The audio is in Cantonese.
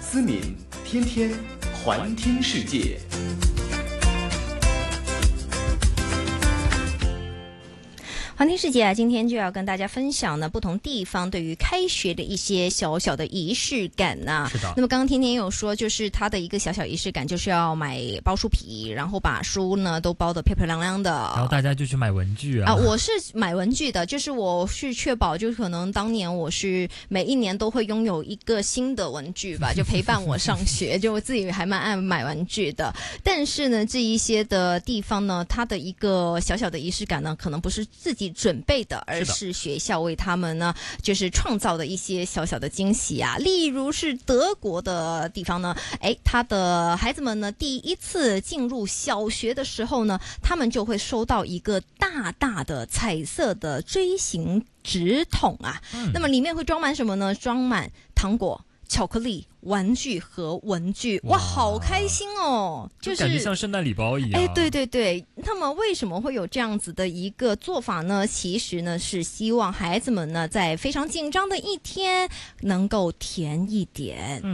思敏天天环听世界。 环听世界啊，今天就要跟大家分享呢不同地方对于开学的一些小小的仪式感呐。 是的。 那么刚刚天天有说，就是他的一个小小仪式感，就是要买包书皮，然后把书呢都包得漂漂亮亮的。 然后大家就去买文具啊。 我是买文具的，就是我是确保，就可能当年我是每一年都会拥有一个新的文具吧，就陪伴我上学，就我自己还蛮爱买文具的。但是呢，这一些的地方呢，它的一个小小的仪式感呢，可能不是自己准备的，而是学校为他们呢就是创造的一些小小的惊喜啊。例如是德国的地方呢，他的孩子们呢第一次进入小学的时候呢，他们就会收到一个大大的彩色的锥形纸筒啊。那么里面会装满什么呢？装满糖果、巧克力、玩具和文具。哇，好开心哦，就是感觉像圣诞礼包一样。 对对对。那么为什么会有这样子的一个做法呢？其实呢是希望孩子们呢在非常紧张的一天能够甜一点。